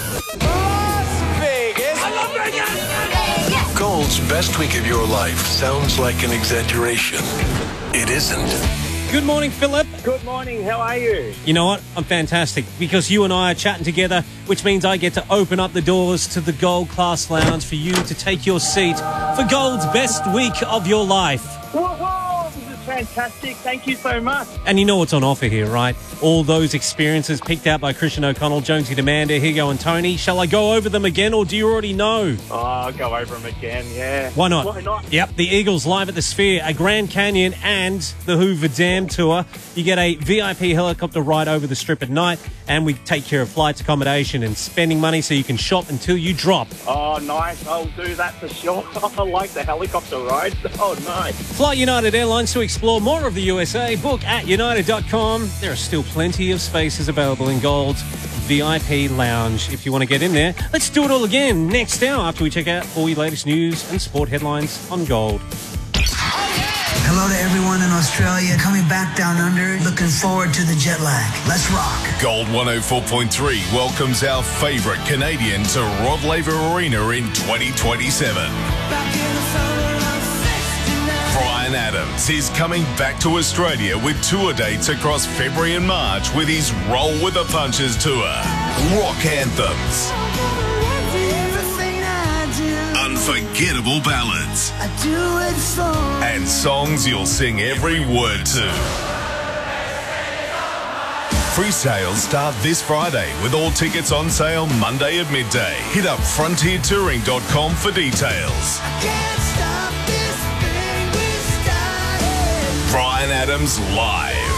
Las Vegas. I love Vegas. Gold's best week of your life sounds like an exaggeration. It isn't. Good morning, Philip. Good morning. How are you? You know what? I'm fantastic because you and I are chatting together, which means I get to open up the doors to the Gold Class Lounge for you to take your seat for Gold's best week of your life. Whoa, this is fantastic. Thank you so much. And you know what's on offer here, right? All those experiences picked out by Christian O'Connell, Jonesy Demander, Higo and Tony. Shall I go over them again or do you already know? Oh, I'll go over them again, yeah. Why not? Why not? Yep, the Eagles live at the Sphere, a Grand Canyon and the Hoover Dam tour. You get a VIP helicopter ride over the Strip at night and we take care of flights, accommodation and spending money so you can shop until you drop. Oh, nice. I'll do that for sure. I like the helicopter ride. Oh, nice. Fly United Airlines to explore more of the USA. Book at united.com. There are still plenty of spaces available in Gold's VIP Lounge. If you want to get in there, let's do it all again next hour after we check out all your latest news and sport headlines on Gold. Hello to everyone in Australia. Coming back down under. Looking forward to the jet lag. Let's rock. Gold 104.3 welcomes our favourite Canadian to Rod Laver Arena in 2027. Bryan Adams is coming back to Australia with tour dates across February and March with his Roll with the Punches tour. Rock anthems. Unforgettable ballads. And songs you'll sing every word to. Pre-sales start this Friday with all tickets on sale Monday at midday. Hit up frontiertouring.com for details. Bryan Adams live.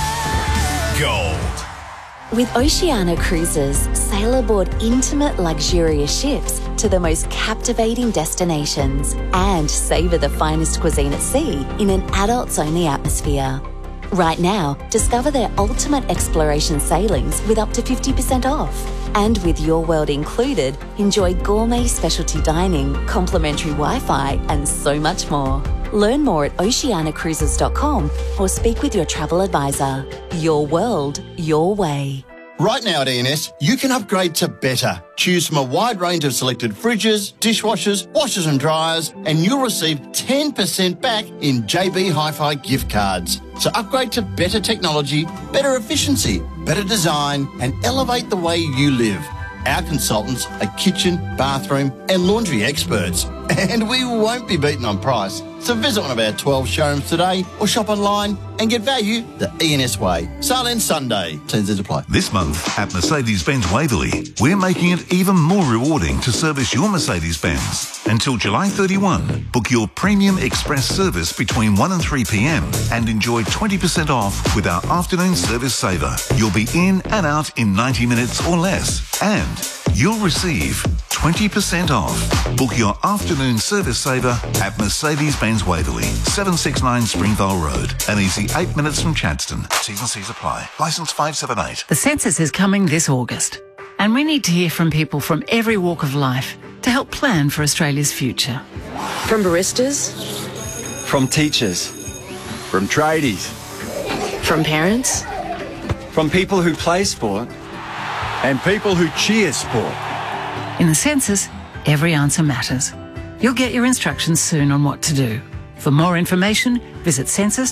Gold. With Oceania Cruises, sail aboard intimate, luxurious ships to the most captivating destinations and savour the finest cuisine at sea in an adults-only atmosphere. Right now, discover their ultimate exploration sailings with up to 50% off. And with Your World included, enjoy gourmet specialty dining, complimentary Wi-Fi and so much more. Learn more at oceanacruises.com or speak with your travel advisor. Your world, your way. Right now at ENS, you can upgrade to better. Choose from a wide range of selected fridges, dishwashers, washers and dryers, and you'll receive 10% back in JB Hi-Fi gift cards. So upgrade to better technology, better efficiency, better design, and elevate the way you live. Our consultants are kitchen, bathroom and laundry experts. And we won't be beaten on price. So visit one of our 12 showrooms today or shop online and get value the ENS way. Sale ends Sunday. T&Cs apply. This month at Mercedes-Benz Waverley, we're making it even more rewarding to service your Mercedes-Benz. Until July 31, book your Premium Express service between 1 and 3 p.m. and enjoy 20% off with our afternoon service saver. You'll be in and out in 90 minutes or less. And you'll receive 20% off. Book your afternoon service saver at Mercedes-Benz Waverley, 769 Springvale Road. An easy 8 minutes from Chadstone. T&Cs apply. Licence 578. The census is coming this August, and we need to hear from people from every walk of life to help plan for Australia's future. From baristas, from teachers, from tradies, from parents, from people who play sport, and people who cheer sport. In the census, every answer matters. You'll get your instructions soon on what to do. For more information, visit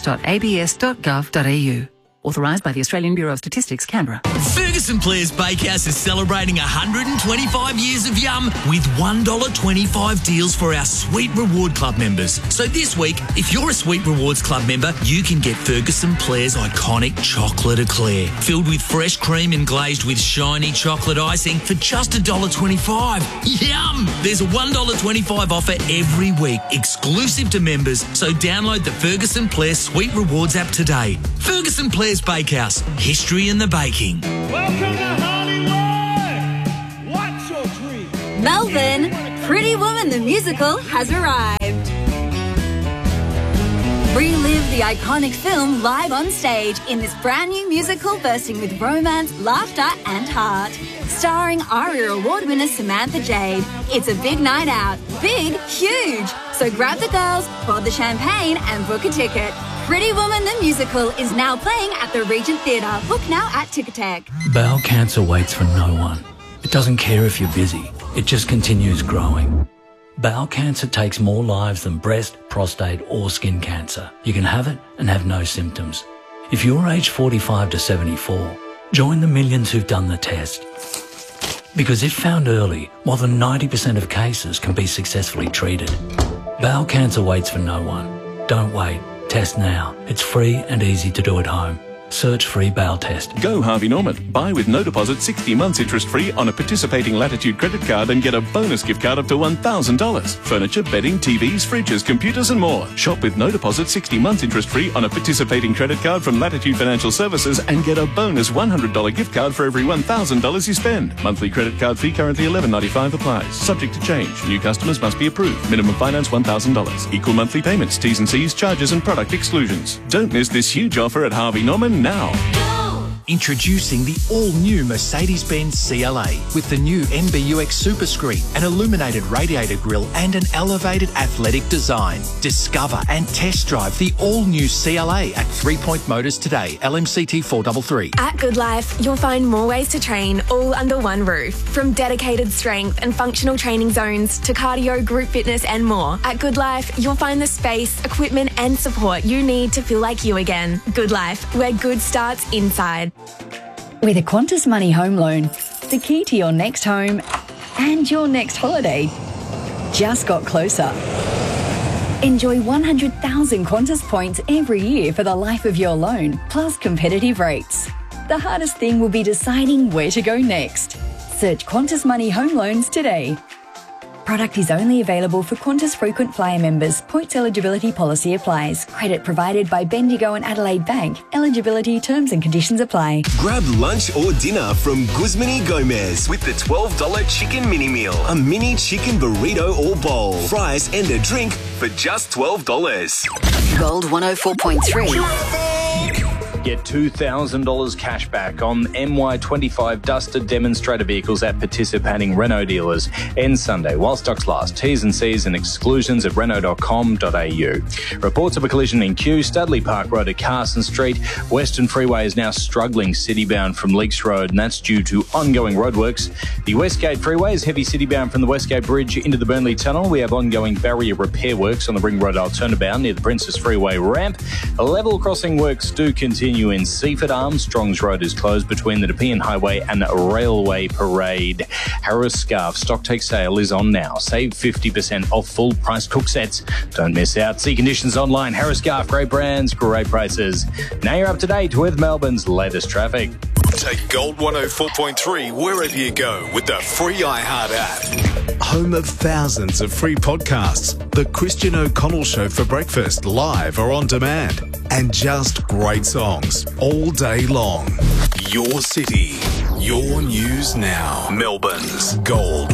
census.abs.gov.au. Authorised by the Australian Bureau of Statistics, Canberra. Ferguson Players Bakehouse is celebrating 125 years of yum with $1.25 deals for our Sweet Reward Club members. So this week, if you're a Sweet Rewards Club member, you can get Ferguson Players' iconic chocolate eclair, filled with fresh cream and glazed with shiny chocolate icing for just $1.25. Yum! There's a $1.25 offer every week, exclusive to members, so download the Ferguson Players Sweet Rewards app today. Ferguson Players Bakehouse, history in the baking. Welcome to Hollywood. What's your dream? Melbourne, Pretty Woman the musical has arrived. Relive the iconic film live on stage in this brand new musical bursting with romance, laughter and heart. Starring ARIA Award winner Samantha Jade. It's a big night out. Big, huge. So grab the girls, pour the champagne and book a ticket. Pretty Woman the musical is now playing at the Regent Theatre. Book now at Ticketek. Bowel cancer waits for no one. It doesn't care if you're busy. It just continues growing. Bowel cancer takes more lives than breast, prostate or skin cancer. You can have it and have no symptoms. If you're aged 45 to 74, join the millions who've done the test. Because if found early, more than 90% of cases can be successfully treated. Bowel cancer waits for no one. Don't wait. Test now. It's free and easy to do at home. Search free bowel test. Go Harvey Norman. Buy with no deposit 60 months interest free on a participating Latitude credit card and get a bonus gift card up to $1,000. Furniture, bedding, TVs, fridges, computers and more. Shop with no deposit 60 months interest free on a participating credit card from Latitude Financial Services and get a bonus $100 gift card for every $1,000 you spend. Monthly credit card fee currently $11.95 applies. Subject to change. New customers must be approved. Minimum finance $1,000. Equal monthly payments. T's and C's, charges and product exclusions. Don't miss this huge offer at Harvey Norman now. Introducing the all-new Mercedes-Benz CLA with the new MBUX Super Screen, an illuminated radiator grille and an elevated athletic design. Discover and test drive the all-new CLA at 3 Point Motors today, LMCT 433. At Good Life, you'll find more ways to train all under one roof. From dedicated strength and functional training zones to cardio, group fitness and more. At Good Life, you'll find the space, equipment and support you need to feel like you again. Good Life, where good starts inside. With a Qantas Money home loan, the key to your next home and your next holiday just got closer. Enjoy 100,000 Qantas points every year for the life of your loan, plus competitive rates. The hardest thing will be deciding where to go next. Search Qantas Money home loans today. Product is only available for Qantas Frequent Flyer members. Points eligibility policy applies. Credit provided by Bendigo and Adelaide Bank. Eligibility terms and conditions apply. Grab lunch or dinner from Guzman y Gomez with the $12 chicken mini meal. A mini chicken burrito or bowl. Fries and a drink for just $12. Gold 104.3. Get $2,000 cash back on MY25 Duster demonstrator vehicles at participating Renault dealers. Ends Sunday while stocks last. T's and C's and exclusions at Renault.com.au. Reports of a collision in Kew, Studley Park Road at Carson Street. Western Freeway is now struggling citybound from Leakes Road, and that's due to ongoing roadworks. The Westgate Freeway is heavy citybound from the Westgate Bridge into the Burnley Tunnel. We have ongoing barrier repair works on the Ring Road Alternabound near the Princess Freeway ramp. Level crossing works do continue in Seaford. Armstrongs Road is closed between the Nepean Highway and Railway Parade. Harris Scarf stocktake sale is on now. Save 50% off full price cook sets. Don't miss out. See conditions online. Harris Scarf, great brands, great prices. Now you're up to date with Melbourne's latest traffic. Take Gold 104.3 wherever you go with the free iHeart app. Home of thousands of free podcasts. The Christian O'Connell Show for breakfast, live or on demand. And just great songs all day long. Your city, your news now. Melbourne's Gold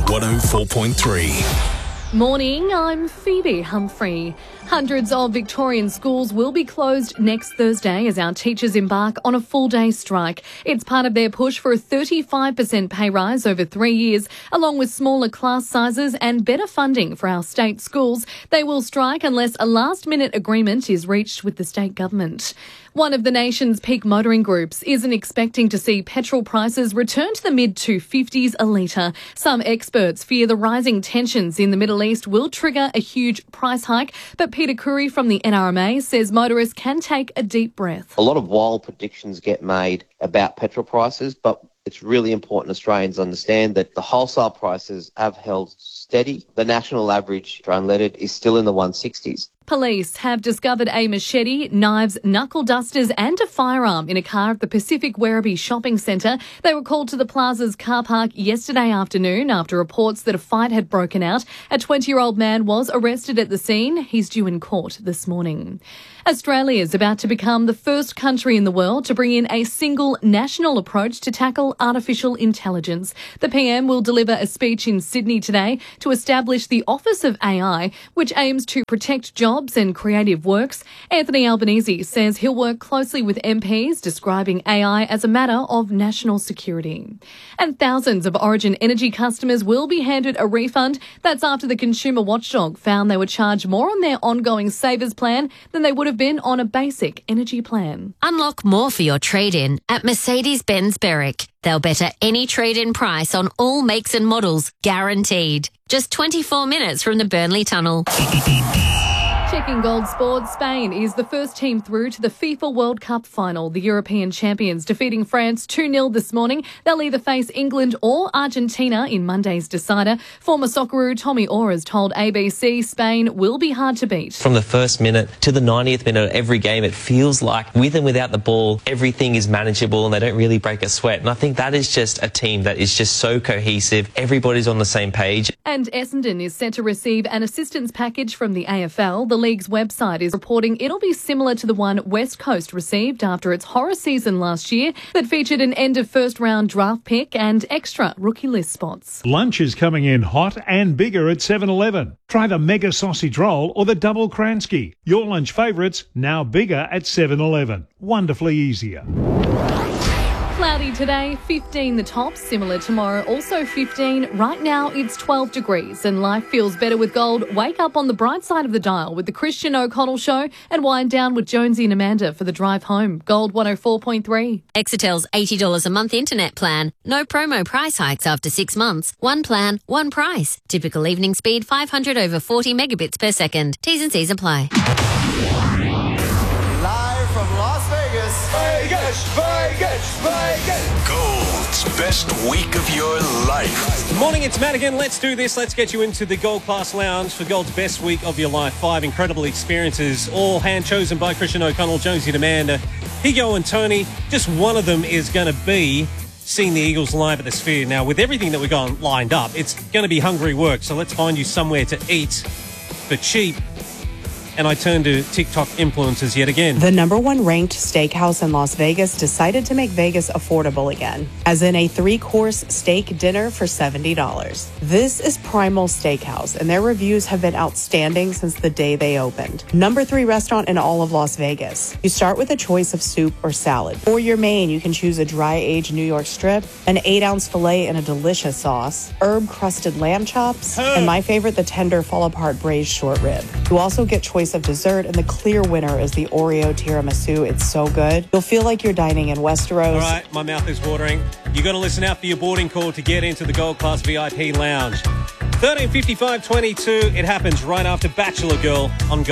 104.3. Morning, I'm Phoebe Humphrey. Hundreds of Victorian schools will be closed next Thursday as our teachers embark on a full-day strike. It's part of their push for a 35% pay rise over 3 years, along with smaller class sizes and better funding for our state schools. They will strike unless a last-minute agreement is reached with the state government. One of the nation's peak motoring groups isn't expecting to see petrol prices return to the mid-250s a litre. Some experts fear the rising tensions in the Middle East will trigger a huge price hike, but Peter Curry from the NRMA says motorists can take a deep breath. A lot of wild predictions get made about petrol prices, but it's really important Australians understand that the wholesale prices have held steady. The national average for unleaded is still in the 160s. Police have discovered a machete, knives, knuckle dusters and a firearm in a car at the Pacific Werribee Shopping Centre. They were called to the plaza's car park yesterday afternoon after reports that a fight had broken out. A 20-year-old man was arrested at the scene. He's due in court this morning. Australia is about to become the first country in the world to bring in a single national approach to tackle artificial intelligence. The PM will deliver a speech in Sydney today to establish the Office of AI, which aims to protect jobs jobs and creative works. Anthony Albanese says he'll work closely with MPs, describing AI as a matter of national security. And thousands of Origin Energy customers will be handed a refund. That's after the consumer watchdog found they were charged more on their ongoing savers plan than they would have been on a basic energy plan. Unlock more for your trade-in at Mercedes-Benz Berwick. They'll better any trade-in price on all makes and models, guaranteed. Just 24 minutes from the Burnley Tunnel. Checking Gold Sports, Spain is the first team through to the FIFA World Cup final. The European champions defeating France 2-0 this morning. They'll either face England or Argentina in Monday's decider. Former Socceroo Tommy Orr has told ABC Spain will be hard to beat. From the first minute to the 90th minute of every game, it feels like with and without the ball, everything is manageable and they don't really break a sweat. And I think that is just a team that is just so cohesive. Everybody's on the same page. And Essendon is set to receive an assistance package from the AFL. The league's website is reporting it'll be similar to the one West Coast received after its horror season last year that featured an end of first round draft pick and extra rookie list spots. Lunch is coming in hot and bigger at 7-Eleven. Try the Mega Sausage Roll or the Double Kransky. Your lunch favourites now bigger at 7-Eleven. Wonderfully easier. Cloudy today, 15 the top, similar tomorrow, also 15. Right now it's 12 degrees and life feels better with gold. Wake up on the bright side of the dial with the Christian O'Connell Show and wind down with Jonesy and Amanda for the drive home. Gold 104.3. Exetel's $80 a month internet plan. No promo price hikes after 6 months. One plan, one price. Typical evening speed 500 over 40 megabits per second. T's and C's apply. Live from Las Vegas. Vegas. Gold's best week of your life. Morning, it's Matt again. Let's do this. Let's get you into the Gold Class Lounge for Gold's best week of your life. 5 incredible experiences, all hand-chosen by Christian O'Connell, Jonesy and Amanda, Higo and Tony. Just one of them is going to be seeing the Eagles live at the Sphere. Now, with everything that we've got lined up, it's going to be hungry work, so let's find you somewhere to eat for cheap. And I turn to TikTok influencers yet again. The #1 ranked steakhouse in Las Vegas decided to make Vegas affordable again, as in a 3-course steak dinner for $70. This is Primal Steakhouse, and their reviews have been outstanding since the day they opened. #3 restaurant in all of Las Vegas. You start with a choice of soup or salad. For your main, you can choose a dry-aged New York strip, an 8-ounce filet in a delicious sauce, herb-crusted lamb chops, and my favorite, the tender fall-apart braised short rib. You also get choice of dessert, and the clear winner is the Oreo tiramisu. It's so good. You'll feel like you're dining in Westeros. All right, my mouth is watering. You got to listen out for your boarding call to get into the Gold Class VIP Lounge. 13:55:22. It happens right after Bachelor Girl on Gold.